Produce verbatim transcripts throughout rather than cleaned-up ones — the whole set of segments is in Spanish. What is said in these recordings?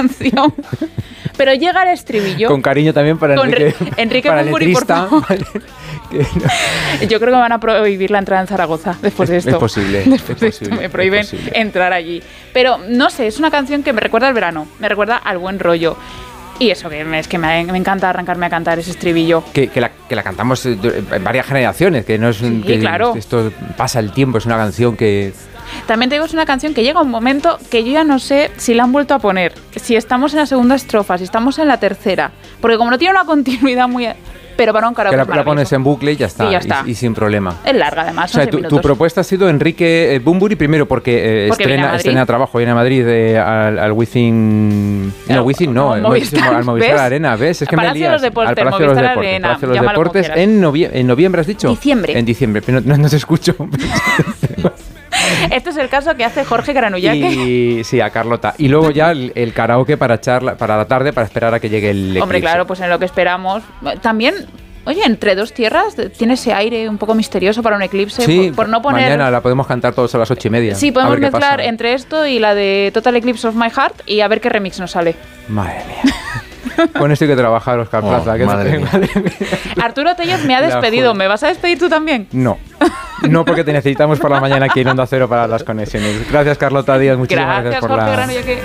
canción. Pero llega el estribillo. Con cariño también para con Enrique, Enrique para Bunbury, por favor. Que no. Yo creo que van a prohibir la entrada en Zaragoza después de esto. Es posible. Después es de posible, esto me prohíben entrar allí. Pero no sé, es una canción que me recuerda al verano, me recuerda al buen rollo. Y eso, que me, es que me, me encanta arrancarme a cantar ese estribillo. Que, que, la, que la cantamos en varias generaciones, que no es sí, que claro. Esto pasa el tiempo, es una canción que... También te digo, es una canción que llega un momento que yo ya no sé si la han vuelto a poner, si estamos en la segunda estrofa, si estamos en la tercera, porque como no tiene una continuidad muy... Pero para un karaoke que la, la pones en bucle y ya está, sí, ya está. Y, y sin problema. Es larga además, o sea, tu, tu propuesta ha sido Enrique Bunbury primero porque, eh, porque estrena, estrena trabajo, viene a Madrid eh, al, al Within... No, no Within no, no Movistar, al Movistar Arena, ¿ves? Es que Palacio me lías. Los Deportes, al Palacio Movistar de los Deportes, Arena, Palacio de los Deportes en, novie- en noviembre, ¿has dicho? Diciembre. En diciembre, pero no, no, no te escucho. Este es el caso que hace Jorge Granullaque. Y sí, a Carlota. Y luego ya el, el karaoke para echar para la tarde, para esperar a que llegue el eclipse. Hombre, claro, pues en lo que esperamos. También... Oye, Entre dos tierras tiene ese aire un poco misterioso para un eclipse. Sí, por, por no poner... mañana la podemos cantar todos a las ocho y media. Sí, podemos mezclar entre esto y la de Total Eclipse of My Heart y a ver qué remix nos sale. Madre mía. Con esto hay que trabajar, Óscar Plaza. Oh, que madre, mía. madre mía. Arturo Tellez me ha despedido. ¿Me vas a despedir tú también? No. No, porque te necesitamos por la mañana aquí en Onda Cero para las conexiones. Gracias, Carlota Díaz. Muchísimas gracias, gracias por Jorge la... Gracias,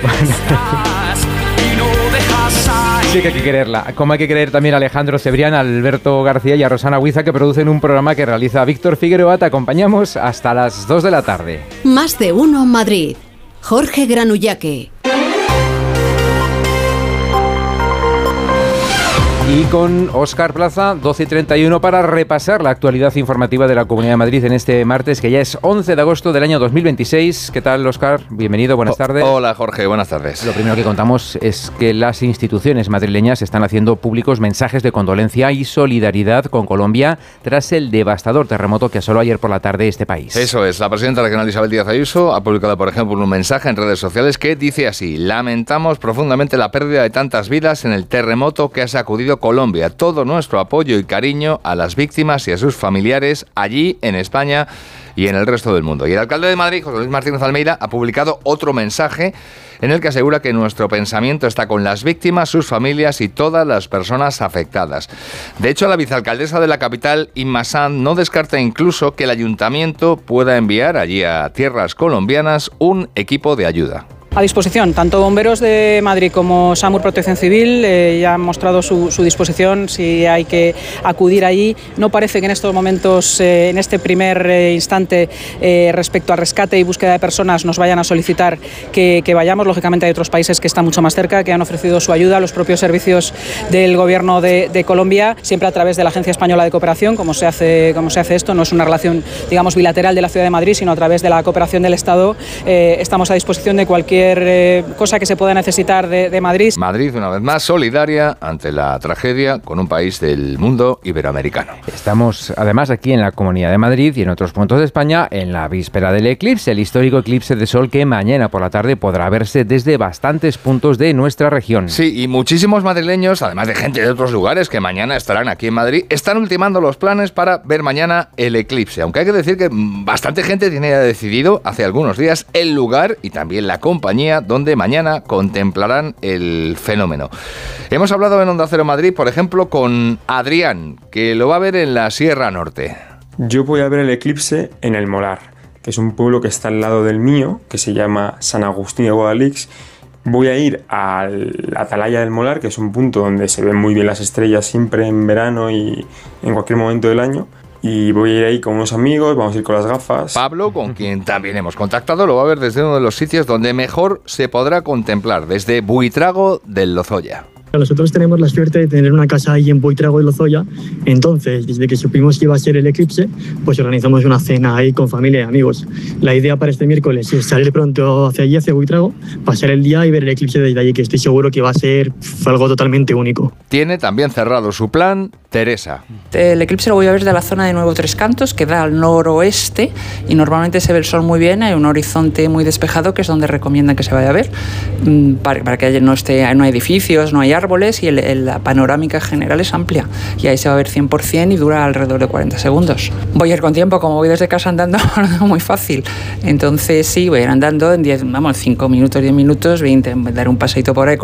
Sí que hay que quererla. Como hay que querer también a Alejandro Cebrián, a Alberto García y a Rosana Huiza, que producen un programa que realiza Víctor Figueroa. Te acompañamos hasta las dos de la tarde. Más de uno Madrid. Jorge Granullaque. Y con Óscar Plaza, doce y treinta y uno, para repasar la actualidad informativa de la Comunidad de Madrid en este martes, que ya es once de agosto del año dos mil veintiséis. ¿Qué tal, Óscar? Bienvenido, buenas tardes. Hola, Jorge, buenas tardes. Lo primero que contamos es que las instituciones madrileñas están haciendo públicos mensajes de condolencia y solidaridad con Colombia tras el devastador terremoto que asoló ayer por la tarde este país. Eso es, la presidenta regional Isabel Díaz Ayuso ha publicado, por ejemplo, un mensaje en redes sociales que dice así: lamentamos profundamente la pérdida de tantas vidas en el terremoto que ha sacudido Colombia. Todo nuestro apoyo y cariño a las víctimas y a sus familiares allí en España y en el resto del mundo. Y el alcalde de Madrid, José Luis Martínez Almeida, ha publicado otro mensaje en el que asegura que nuestro pensamiento está con las víctimas, sus familias y todas las personas afectadas. De hecho, la vicealcaldesa de la capital, Inma Sanz, no descarta incluso que el ayuntamiento pueda enviar allí a tierras colombianas un equipo de ayuda. A disposición, tanto Bomberos de Madrid como SAMUR Protección Civil eh, ya han mostrado su, su disposición si hay que acudir allí. No parece que en estos momentos, eh, en este primer eh, instante, eh, respecto al rescate y búsqueda de personas, nos vayan a solicitar que, que vayamos. Lógicamente hay otros países que están mucho más cerca, que han ofrecido su ayuda, los propios servicios del Gobierno de, de Colombia, siempre a través de la Agencia Española de Cooperación, como se hace, como se hace esto. No es una relación, digamos, bilateral de la Ciudad de Madrid, sino a través de la cooperación del Estado. Eh, estamos a disposición de cualquier Eh, cosa que se pueda necesitar de, de Madrid. Madrid, una vez más, solidaria ante la tragedia con un país del mundo iberoamericano. Estamos, además, aquí en la Comunidad de Madrid y en otros puntos de España, en la víspera del eclipse, el histórico eclipse de sol que mañana por la tarde podrá verse desde bastantes puntos de nuestra región. Sí, y muchísimos madrileños, además de gente de otros lugares que mañana estarán aquí en Madrid, están ultimando los planes para ver mañana el eclipse. Aunque hay que decir que bastante gente tiene ya decidido hace algunos días el lugar y también la compañía donde mañana contemplarán el fenómeno. Hemos hablado en Onda Cero Madrid, por ejemplo, con Adrián, que lo va a ver en la Sierra Norte. Yo voy a ver el eclipse en El Molar, que es un pueblo que está al lado del mío, que se llama San Agustín de Guadalix. Voy a ir a la Atalaya del Molar, que es un punto donde se ven muy bien las estrellas siempre en verano y en cualquier momento del año. Y voy a ir ahí con unos amigos, vamos a ir con las gafas. Pablo, con quien también hemos contactado, lo va a ver desde uno de los sitios donde mejor se podrá contemplar, desde Buitrago del Lozoya. Nosotros tenemos la suerte de tener una casa ahí en Buitrago de Lozoya, entonces desde que supimos que iba a ser el eclipse, pues organizamos una cena ahí con familia y amigos. La idea para este miércoles es salir pronto hacia allí, hacia Buitrago, pasar el día y ver el eclipse desde allí, que estoy seguro que va a ser algo totalmente único. Tiene también cerrado su plan Teresa. El eclipse lo voy a ver de la zona de Nuevo Tres Cantos, que da al noroeste, y normalmente se ve el sol muy bien, hay un horizonte muy despejado, que es donde recomiendan que se vaya a ver, para, para que no, esté, no hay edificios, no hay árboles, y el, el, la panorámica general es amplia, y ahí se va a ver cien por ciento y dura alrededor de cuarenta segundos. Voy a ir con tiempo, como voy desde casa andando, muy fácil, entonces sí, voy a ir andando en diez, vamos, cinco minutos, diez minutos, voy a dar un paseito por ahí